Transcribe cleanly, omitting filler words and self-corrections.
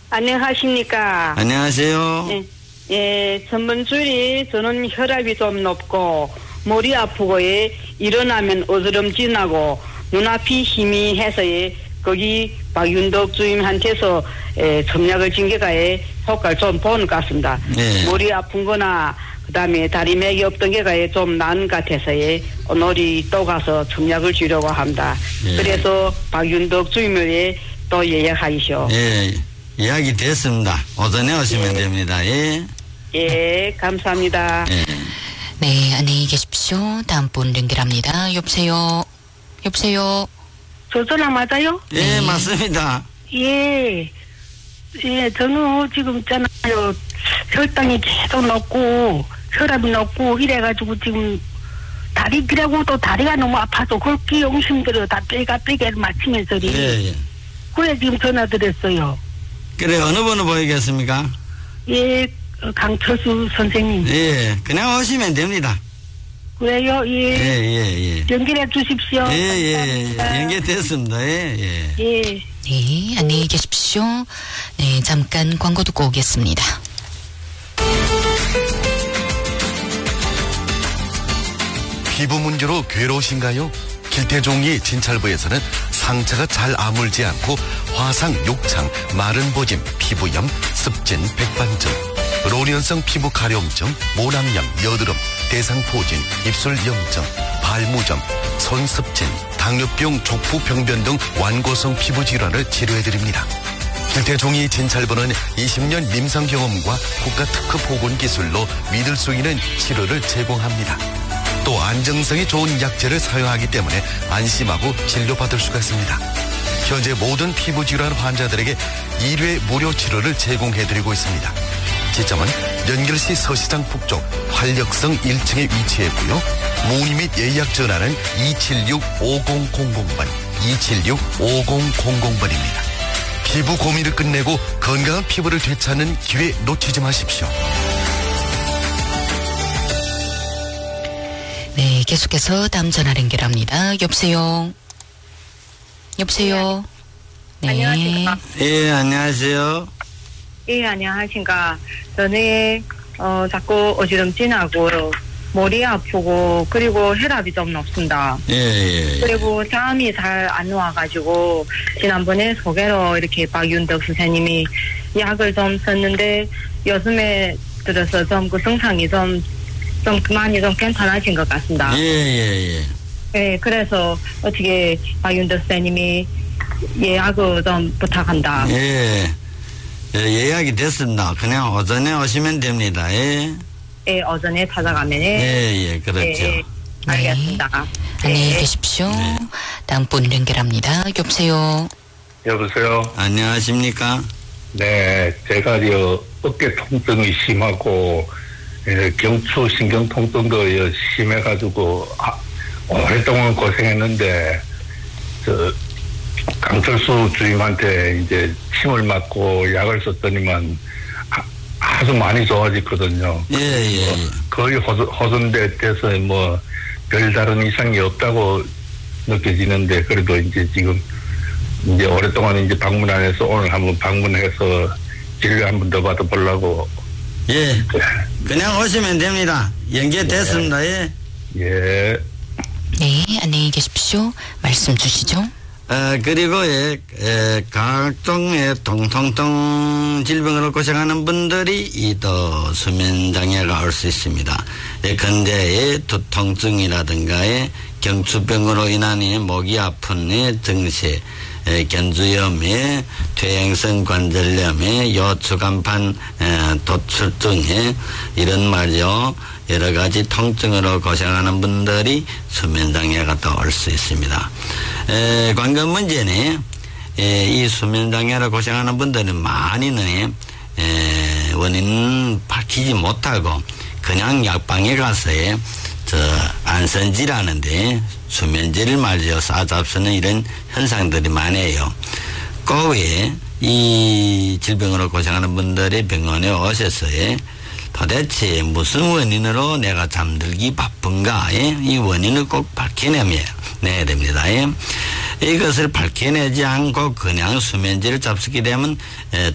안녕하십니까. 안녕하세요. 예, 예, 전번주일에 저는 혈압이 좀 높고 머리 아프고 일어나면 어지럼진하고 눈앞이 희미해서 거기 박윤덕 주임한테서 점약을 징계가 효과를 좀 보는 것 같습니다. 네. 머리 아픈 거나 그다음에 다리 맥이 없던 게가 좀 나은 것 같아서 오늘이 또 가서 점약을 주려고 합니다. 네. 그래서 박윤덕 주임을 또 예약하시오. 예, 예약이 됐습니다. 오전에 오시면 됩니다. 예. 예, 감사합니다. 예. 네, 안녕히 계십시오. 다음 분 연결합니다. 여보세요. 여보세요. 저 전화 맞아요? 예, 맞습니다. 예. 예, 저는 지금 있잖아요. 혈당이 계속 높고, 혈압이 높고, 이래가지고 지금 다리 길하고 또 다리가 너무 아파서 걷기 용심들어 다 빼기를 맞추면서. 예, 예. 그래 지금 전화 드렸어요. 그래, 어느 번호 보이겠습니까? 예, 강철수 선생님. 예, 그냥 오시면 됩니다. 그래요? 예. 예. 연결해 주십시오. 예. 연결됐습니다. 예. 예. 네, 안녕히 계십시오. 네, 잠깐 광고 듣고 오겠습니다. 피부 문제로 괴로우신가요? 길태종이 진찰부에서는 상처가 잘 아물지 않고 화상, 욕창, 마른 보짐, 피부염, 습진, 백반증, 로련성 피부 가려움증, 모낭염, 여드름, 대상포진, 입술 염증, 발무점, 손습진, 당뇨병, 족부 병변 등 완고성 피부 질환을 치료해드립니다. 길태종이 진찰부는 20년 임상 경험과 국가 특허 보건 기술로 믿을 수 있는 치료를 제공합니다. 또 안정성이 좋은 약재를 사용하기 때문에 안심하고 진료받을 수가 있습니다. 현재 모든 피부질환 환자들에게 1회 무료 치료를 제공해드리고 있습니다. 지점은 연결시 서시장 북쪽 활력성 1층에 위치했고요. 문의 및 예약 전화는 276-5000번, 276-5000번입니다. 피부 고민을 끝내고 건강한 피부를 되찾는 기회 놓치지 마십시오. 네, 계속해서 다음 전화 연결합니다. 여보세요. 여보세요. 네. 안녕하십니까. 예, 안녕하세요. 예, 안녕하십니까. 전에, 자꾸 어지럼진하고, 머리 아프고, 그리고 혈압이 좀 높습니다. 예. 그리고 잠이 잘 안 와가지고, 지난번에 소개로 이렇게 박윤덕 선생님이 약을 좀 썼는데, 요즘에 들어서 좀 그 증상이 좀 많이 좀 괜찮아진 것 같습니다. 예. 네, 그래서 어떻게 박윤덕 선생님이 예약을 좀 부탁한다. 예. 예약이 됐습니다. 그냥 오전에 오시면 됩니다. 예. 예, 오전에 찾아가면. 예, 그렇죠. 예, 알겠습니다. 안녕히 네. 계십시오. 네. 다음 분 연결합니다. 여보세요. 여보세요? 안녕하십니까? 네, 제가 어깨 통증이 심하고, 경추 신경 통증도 심해가지고, 오랫동안 고생했는데, 강철수 주임한테 이제 침을 맞고 약을 썼더니만 아주 많이 좋아졌거든요. 예. 거의 호전돼 돼서 별다른 이상이 없다고 느껴지는데, 그래도 이제 지금 이제 오랫동안 이제 방문 안 해서 오늘 한번 방문해서 진료 한 번 더 받아보려고. 예. 그냥 오시면 됩니다. 연결됐습니다. 예. 예. 네, 안녕히 계십시오. 말씀 주시죠. 그리고 각종의 통통통 질병으로 고생하는 분들이 이 또 수면장애가 올 수 있습니다. 근데 두통증이라든가 경추병으로 인한 목이 아픈 증세, 견주염에 퇴행성 관절염에 요추간판 도출증에 이런 말이죠. 여러 가지 통증으로 고생하는 분들이 수면장애가 또 올 수 있습니다. 관건 문제는 이 수면장애로 고생하는 분들은 많이는 원인은 밝히지 못하고 그냥 약방에 가서 안선질하는데 수면제를 말이죠. 싸잡수는 이런 현상들이 많아요. 그 외에 이 질병으로 고생하는 분들이 병원에 오셔서 도대체 무슨 원인으로 내가 잠들기 바쁜가? 이 원인을 꼭 밝혀내야 됩니다. 이것을 밝혀내지 않고 그냥 수면제를 잡수게 되면